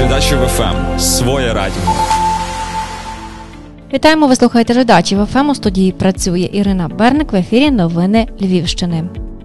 Жидачів ФМ. Своє радіо. Вітаємо, ви слухаєте Жидачів ФМ. У студії працює Ірина Берник. В ефірі новини Львівщини.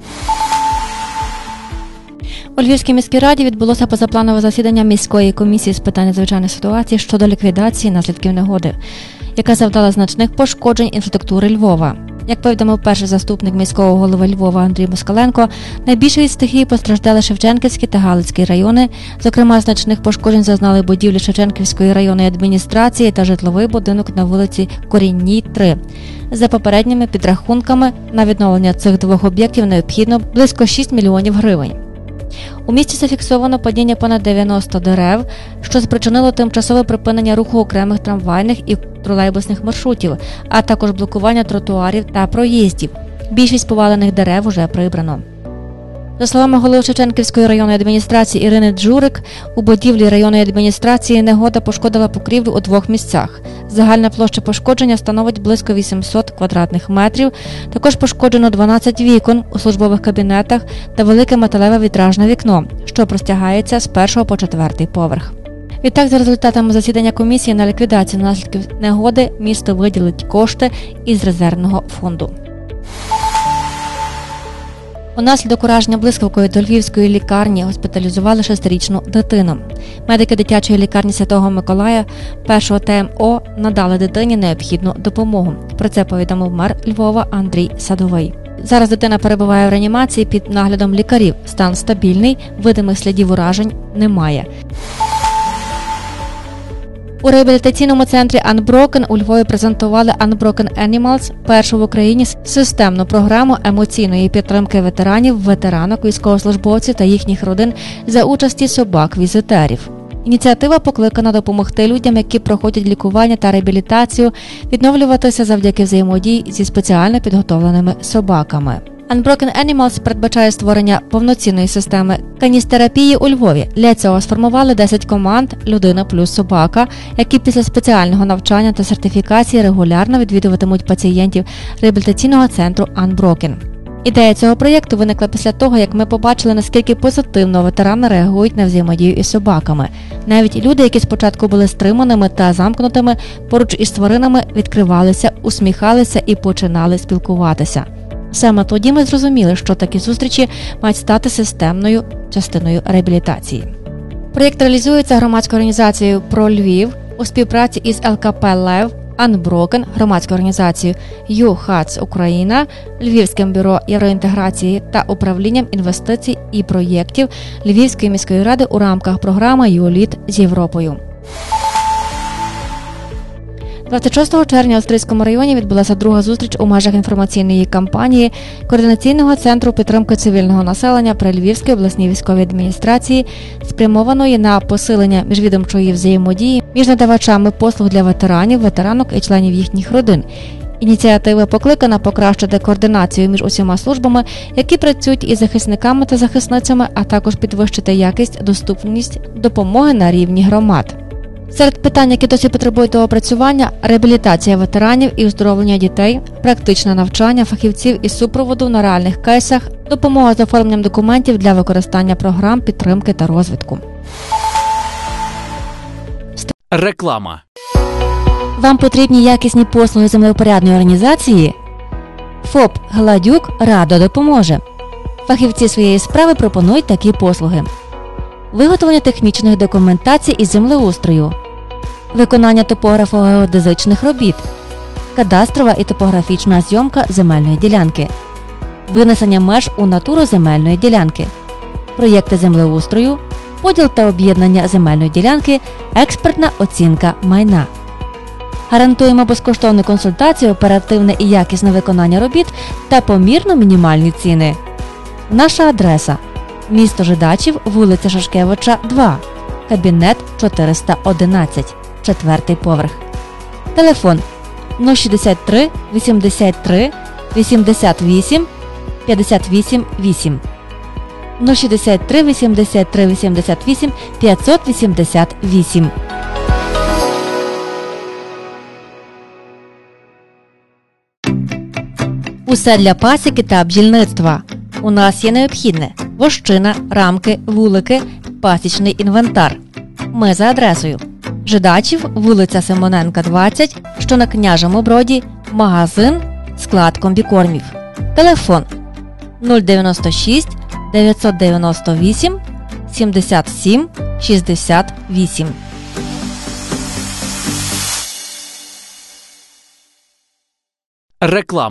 У Львівській міській раді відбулося позапланове засідання міської комісії з питань надзвичайних ситуацій щодо ліквідації наслідків негоди, яка завдала значних пошкоджень інфраструктури Львова. Як повідомив перший заступник міського голови Львова Андрій Москаленко, найбільше від стихії постраждали Шевченківський та Галицький райони. Зокрема, значних пошкоджень зазнали будівлі Шевченківської районної адміністрації та житловий будинок на вулиці Корінній, 3. За попередніми підрахунками, на відновлення цих двох об'єктів необхідно близько 6 мільйонів гривень. У місті зафіксовано падіння понад 90 дерев, що спричинило тимчасове припинення руху окремих трамвайних і тролейбусних маршрутів, а також блокування тротуарів та проїздів. Більшість повалених дерев уже прибрано. За словами голови Шевченківської районної адміністрації Ірини Джурик, у будівлі районної адміністрації негода пошкодила покрівлю у двох місцях. Загальна площа пошкодження становить близько 800 квадратних метрів. Також пошкоджено 12 вікон у службових кабінетах та велике металеве вітражне вікно, що простягається з 1 по 4 поверх. Відтак, за результатами засідання комісії на ліквідацію наслідків негоди, місто виділить кошти із резервного фонду. Унаслідок ураження блискавкою до Львівської лікарні госпіталізували 6-річну дитину. Медики дитячої лікарні Святого Миколая першого ТМО надали дитині необхідну допомогу. Про це повідомив мер Львова Андрій Садовий. Зараз дитина перебуває в реанімації під наглядом лікарів. Стан стабільний, видимих слідів уражень немає. У реабілітаційному центрі Unbroken у Львові презентували Unbroken Animals – першу в Україні системну програму емоційної підтримки ветеранів, ветеранок, військовослужбовців та їхніх родин за участі собак-візитерів. Ініціатива покликана допомогти людям, які проходять лікування та реабілітацію, відновлюватися завдяки взаємодії зі спеціально підготовленими собаками. Unbroken Animals передбачає створення повноцінної системи каністерапії у Львові. Для цього сформували 10 команд «Людина плюс собака», які після спеціального навчання та сертифікації регулярно відвідуватимуть пацієнтів реабілітаційного центру Unbroken. Ідея цього проєкту виникла після того, як ми побачили, наскільки позитивно ветерани реагують на взаємодію із собаками. Навіть люди, які спочатку були стриманими та замкнутими, поруч із тваринами відкривалися, усміхалися і починали спілкуватися. Саме тоді ми зрозуміли, що такі зустрічі мають стати системною частиною реабілітації. Проєкт реалізується громадською організацією «Про Львів» у співпраці із ЛКП «Лев», Unbroken, громадською організацією «ЮХАЦ Україна», Львівським бюро євроінтеграції та управлінням інвестицій і проєктів Львівської міської ради у рамках програми «ЮЛІТ з Європою». 26 червня у Стрийському районі відбулася друга зустріч у межах інформаційної кампанії Координаційного центру підтримки цивільного населення при Львівській обласній військовій адміністрації, спрямованої на посилення міжвідомчої взаємодії між надавачами послуг для ветеранів, ветеранок і членів їхніх родин. Ініціатива покликана покращити координацію між усіма службами, які працюють із захисниками та захисницями, а також підвищити якість, доступність допомоги на рівні громад. Серед питань, які досі потребують доопрацювання – реабілітація ветеранів і оздоровлення дітей, практичне навчання фахівців із супроводу на реальних кейсах, допомога з оформленням документів для використання програм підтримки та розвитку. Реклама. Вам потрібні якісні послуги землевпорядної організації? ФОП «Гладюк» радо допоможе. Фахівці своєї справи пропонують такі послуги. Виготовлення технічних документацій із землеустрою, виконання топографо-геодезичних робіт, кадастрова і топографічна зйомка земельної ділянки, винесення меж у натуру земельної ділянки, проєкти землеустрою, поділ та об'єднання земельної ділянки, експертна оцінка майна. Гарантуємо безкоштовну консультацію, оперативне і якісне виконання робіт та помірно мінімальні ціни. Наша адреса – місто Жидачів, вулиця Шашкевича, 2, кабінет 411, 4-й поверх. Телефон 063 83 88 58 8. 063 83 88 588. Усе для пасіки та бджільництва. У нас є необхідне: вощина, рамки, вулики, пасічний інвентар. Ми за адресою: Жидачів, вулиця Симоненка, 20, що на Княжому Броді, магазин, склад комбікормів. Телефон 096 998 77 68. Реклама.